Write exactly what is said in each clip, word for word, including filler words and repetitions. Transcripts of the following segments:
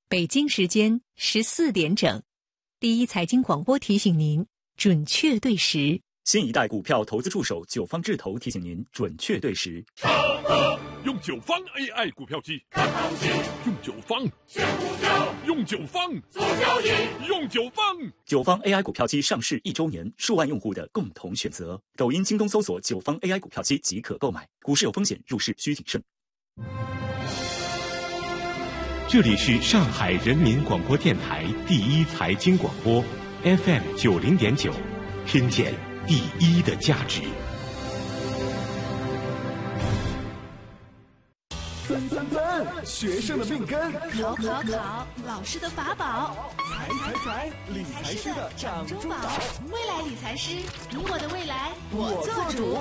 北京时间十四点整，第一财经广播提醒您准确对时。 新一代股票投资助手九方智投提醒您准确对时。 用九方 A I 股票机看行情，用九方选股票，用九方做交易，用九方。 九方 A I 股票机上市一周年，数万用户的共同选择。抖音、京东搜索九方 A I 股票机即可购买。股市有风险，入市需谨慎。 这里是上海人民广播电台第一财经广播 F M 九零点九，听见第一的价值。 分分分，学生的命根； 考考考，老师的法宝； 财财财，理财师的掌中宝。 未来理财师，你我的未来，我做主。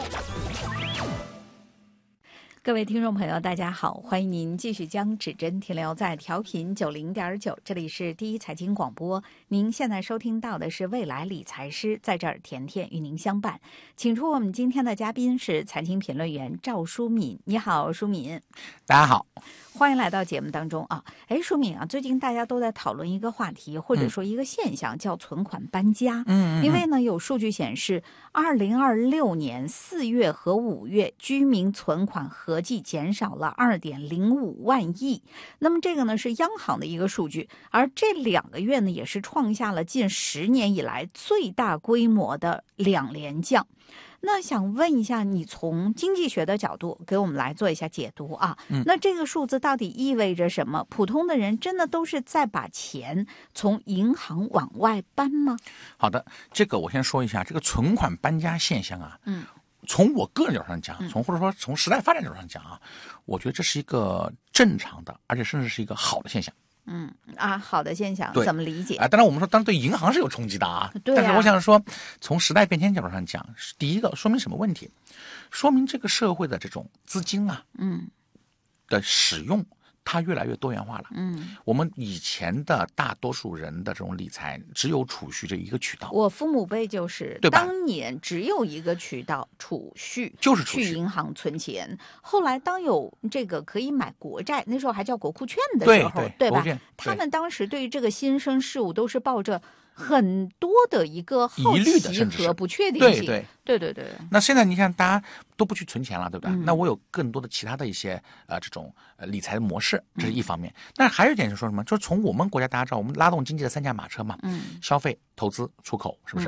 各位听众朋友大家好，欢迎您继续将指针停留在调频九零点九，这里是第一财经广播。您现在收听到的是未来理财师，在这儿甜甜与您相伴。请出我们今天的嘉宾是财经评论员赵淑敏。你好，淑敏。 大家好， 欢迎来到节目当中啊！哎，淑敏啊，最近大家都在讨论一个话题，或者说一个现象，嗯、叫存款搬家。嗯，因为呢，有数据显示，二零二六年四月和五月居民存款合计减少了二点零五万亿。那么这个呢是央行的一个数据，而这两个月呢也是创下了近十年以来最大规模的两连降。那想问一下，你从经济学的角度给我们来做一下解读啊？嗯、那这个数字到底意味着什么？普通的人真的都是在把钱从银行往外搬吗？ 好的，这个我先说一下这个存款搬家现象啊。嗯，从我个人角度上讲，从或者说从时代发展角度上讲啊，我觉得这是一个正常的，而且甚至是一个好的现象。 嗯啊，好的现象怎么理解啊？当然我们说，当然对银行是有冲击的啊。对啊。但是我想说，从时代变迁角度上讲，第一个说明什么问题？说明这个社会的这种资金啊，嗯，的使用它越来越多元化了。嗯，我们以前的大多数人的这种理财只有储蓄这一个渠道。 我父母辈就是当年只有一个渠道储蓄， 就是储蓄去银行存钱。后来当有这个可以买国债，那时候还叫国库券的时候， 对对, 对吧？他们当时对于这个新生事物都是抱着很多的一个好奇和不确定性。 对对对对对。 那现在你看，大家都不去存钱了，对不对？嗯、那我有更多的其他的一些呃这种呃理财的模式，这是一方面。嗯、但是还有一点是说什么？就是从我们国家大家知道，我们拉动经济的三驾马车嘛，嗯，消费、投资、出口，是不是？